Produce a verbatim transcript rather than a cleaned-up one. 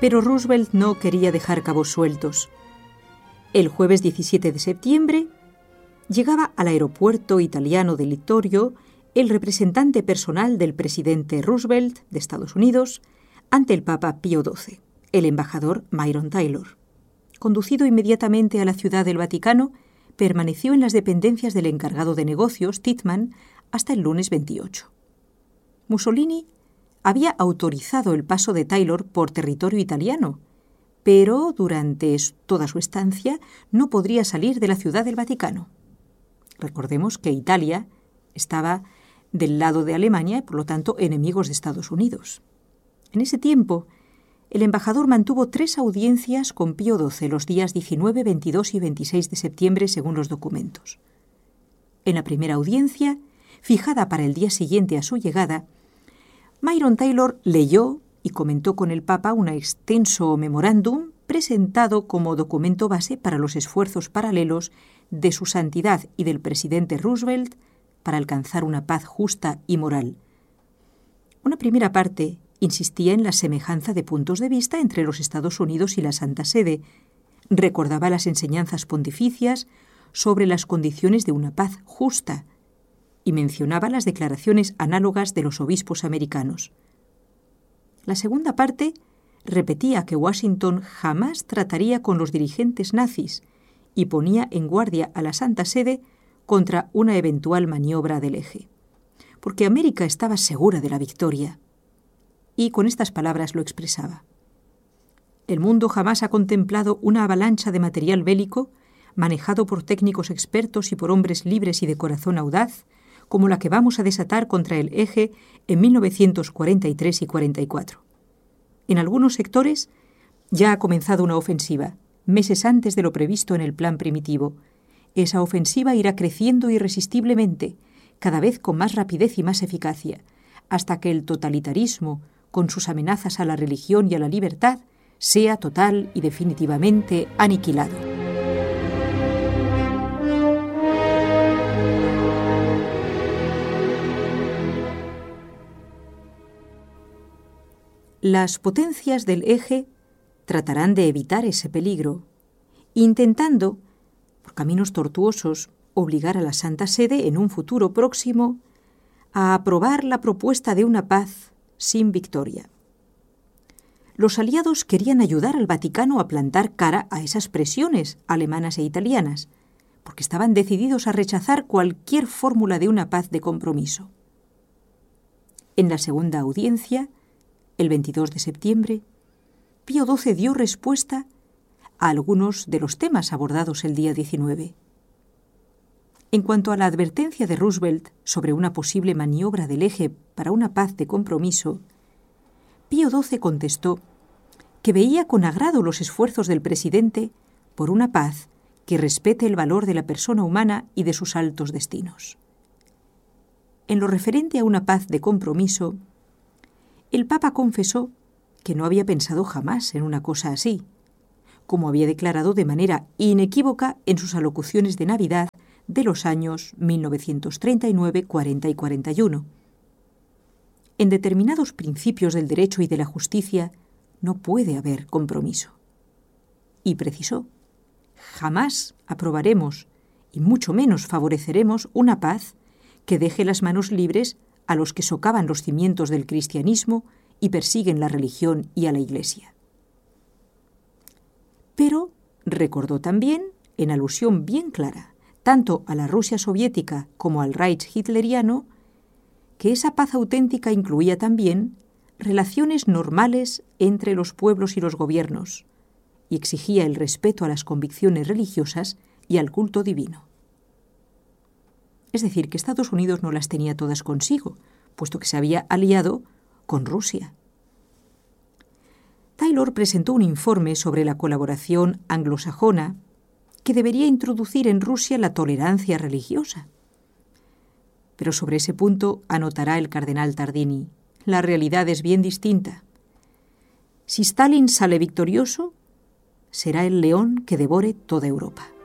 Pero Roosevelt no quería dejar cabos sueltos. El jueves diecisiete de septiembre llegaba al aeropuerto italiano de Littorio el representante personal del presidente Roosevelt de Estados Unidos ante el Papa Pío doce, el embajador Myron Taylor. Conducido inmediatamente a la Ciudad del Vaticano, permaneció en las dependencias del encargado de negocios, Titman, hasta el lunes veintiocho. Mussolini había autorizado el paso de Taylor por territorio italiano, pero durante toda su estancia no podría salir de la Ciudad del Vaticano. Recordemos que Italia estaba del lado de Alemania y, por lo tanto, enemigos de Estados Unidos. En ese tiempo, el embajador mantuvo tres audiencias con Pío doce los días diecinueve, veintidós y veintiséis de septiembre, según los documentos. En la primera audiencia, fijada para el día siguiente a su llegada, Myron Taylor leyó y comentó con el Papa un extenso memorándum presentado como documento base para los esfuerzos paralelos de su santidad y del presidente Roosevelt para alcanzar una paz justa y moral. Una primera parte insistía en la semejanza de puntos de vista entre los Estados Unidos y la Santa Sede, recordaba las enseñanzas pontificias sobre las condiciones de una paz justa y mencionaba las declaraciones análogas de los obispos americanos. La segunda parte repetía que Washington jamás trataría con los dirigentes nazis y ponía en guardia a la Santa Sede contra una eventual maniobra del eje, porque América estaba segura de la victoria. Y con estas palabras lo expresaba: el mundo jamás ha contemplado una avalancha de material bélico manejado por técnicos expertos y por hombres libres y de corazón audaz, como la que vamos a desatar contra el eje en mil novecientos cuarenta y tres y cuarenta y cuatro. En algunos sectores ya ha comenzado una ofensiva, meses antes de lo previsto en el plan primitivo. Esa ofensiva irá creciendo irresistiblemente, cada vez con más rapidez y más eficacia, hasta que el totalitarismo, con sus amenazas a la religión y a la libertad, sea total y definitivamente aniquilado. Las potencias del eje tratarán de evitar ese peligro, intentando, por caminos tortuosos, obligar a la Santa Sede en un futuro próximo a aprobar la propuesta de una paz sin victoria. Los aliados querían ayudar al Vaticano a plantar cara a esas presiones alemanas e italianas, porque estaban decididos a rechazar cualquier fórmula de una paz de compromiso. En la segunda audiencia, el veintidós de septiembre, Pío doce dio respuesta a algunos de los temas abordados el día diecinueve. En cuanto a la advertencia de Roosevelt sobre una posible maniobra del eje para una paz de compromiso, Pío doce contestó que veía con agrado los esfuerzos del presidente por una paz que respete el valor de la persona humana y de sus altos destinos. En lo referente a una paz de compromiso, el Papa confesó que no había pensado jamás en una cosa así, como había declarado de manera inequívoca en sus alocuciones de Navidad de los años mil novecientos treinta y nueve, cuarenta y cuarenta y uno. En determinados principios del derecho y de la justicia no puede haber compromiso. Y precisó: jamás aprobaremos, y mucho menos favoreceremos, una paz que deje las manos libres a los que socavan los cimientos del cristianismo y persiguen la religión y a la Iglesia. Pero recordó también, en alusión bien clara, tanto a la Rusia soviética como al Reich hitleriano, que esa paz auténtica incluía también relaciones normales entre los pueblos y los gobiernos, y exigía el respeto a las convicciones religiosas y al culto divino. Es decir, que Estados Unidos no las tenía todas consigo, puesto que se había aliado con Rusia. Taylor presentó un informe sobre la colaboración anglosajona que debería introducir en Rusia la tolerancia religiosa. Pero sobre ese punto anotará el cardenal Tardini: la realidad es bien distinta. Si Stalin sale victorioso, será el león que devore toda Europa.